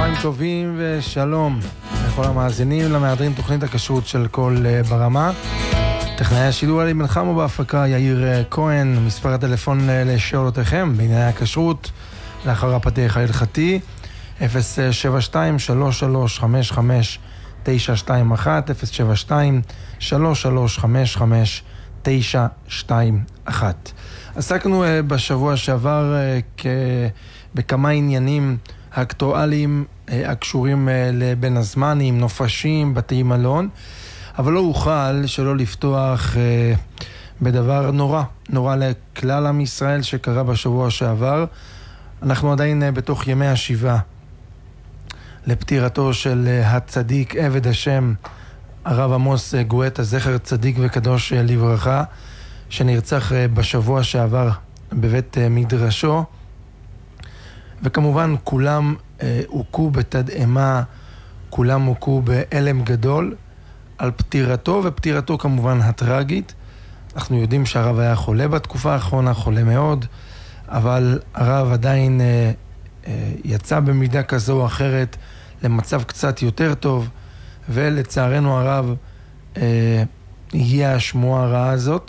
צהריים טובים ושלום לכל המאזינים למהדרים תוכנית הכשרות של כל ברמה. טכנאי השידור עלי בן חמו בהפקה יאיר כהן. מספר הטלפון לשאלותיכם בענייני הכשרות לאחר הפתיח ההלכתי 072-3355-921 072-3355-921. עסקנו בשבוע שעבר בכמה עניינים אקטואליים הקשורים לבין הזמנים, נופשים, בתי מלון, אבל לא אוכל שלא לפתוח בדבר נורא לכלל עם ישראל שקרה בשבוע שעבר. אנחנו עדיין בתוך ימי השבעה לפטירתו של הצדיק עבד השם הרב עמוס גואטה, זכר צדיק וקדוש לברכה, שנרצח בשבוע שעבר בבית מדרשו. וכמובן כולם הוכו בתדהמה, כולם הוכו באלם גדול על פטירתו, ופטירתו כמובן הטרגית. אנחנו יודעים שהרב היה חולה בתקופה האחרונה, חולה מאוד, אבל הרב עדיין יצא במידה כזו או אחרת למצב קצת יותר טוב, ולצערנו הרב הגיעה השמועה הרעה הזאת.